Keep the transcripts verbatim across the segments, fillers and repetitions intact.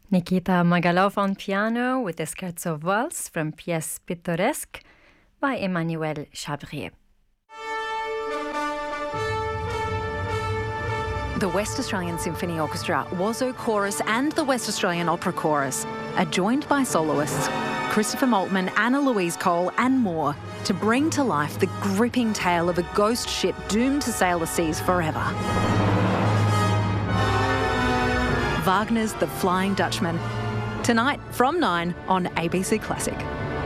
Nikita Magalov on piano with the Scherzo Waltz from Pièce Pittoresque by Emmanuel Chabrier. The West Australian Symphony Orchestra, Wazoo Chorus and the West Australian Opera Chorus are joined by soloists Christopher Maltman, Anna Louise Cole and more to bring to life the gripping tale of a ghost ship doomed to sail the seas forever. Wagner's The Flying Dutchman, tonight from nine on A B C Classic.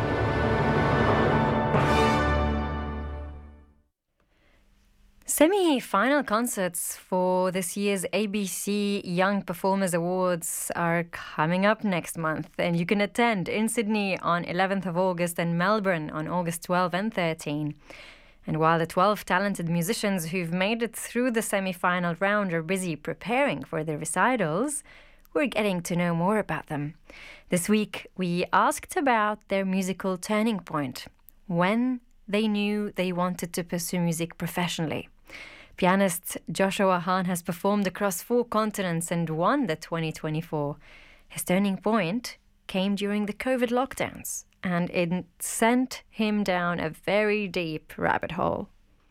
Semi-final concerts for this year's A B C Young Performers Awards are coming up next month, and you can attend in Sydney on eleventh of August and Melbourne on August twelfth and thirteenth. And while the twelve talented musicians who've made it through the semi-final round are busy preparing for their recitals, we're getting to know more about them. This week, we asked about their musical turning point, when they knew they wanted to pursue music professionally. Pianist Joshua Hahn has performed across four continents and won the twenty twenty-four. His turning point came during the COVID lockdowns, and it sent him down a very deep rabbit hole.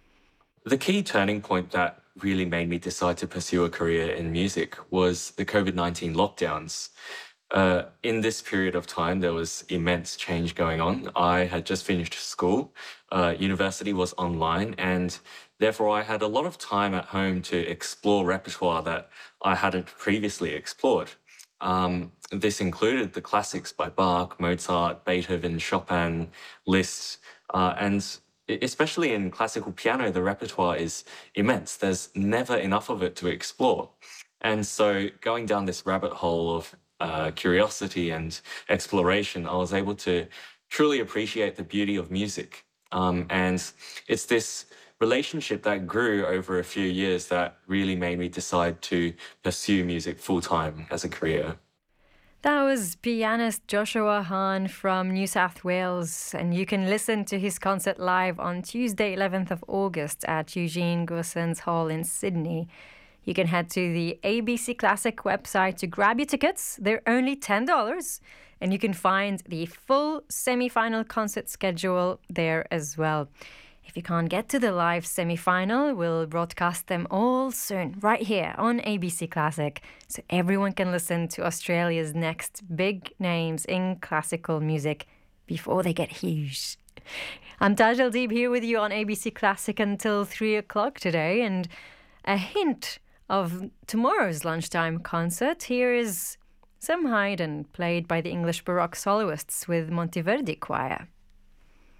The key turning point that really made me decide to pursue a career in music was the COVID nineteen lockdowns. Uh, in this period of time, there was immense change going on. I had just finished school, uh, university was online, and therefore I had a lot of time at home to explore repertoire that I hadn't previously explored. Um, this included the classics by Bach, Mozart, Beethoven, Chopin, Liszt, uh, and especially in classical piano, the repertoire is immense. There's never enough of it to explore. And so going down this rabbit hole of uh, curiosity and exploration, I was able to truly appreciate the beauty of music. Um, and it's this relationship that grew over a few years that really made me decide to pursue music full-time as a career. That was pianist Joshua Hahn from New South Wales, and you can listen to his concert live on Tuesday, eleventh of August at Eugene Goossens Hall in Sydney. You can head to the A B C Classic website to grab your tickets. They're only ten dollars, and you can find the full semi-final concert schedule there as well. If you can't get to the live semi-final, we'll broadcast them all soon, right here on A B C Classic, so everyone can listen to Australia's next big names in classical music before they get huge. I'm Taj Al-Deeb here with you on A B C Classic until three o'clock today, and a hint of tomorrow's lunchtime concert. Here is some Haydn played by the English Baroque soloists with Monteverdi Choir.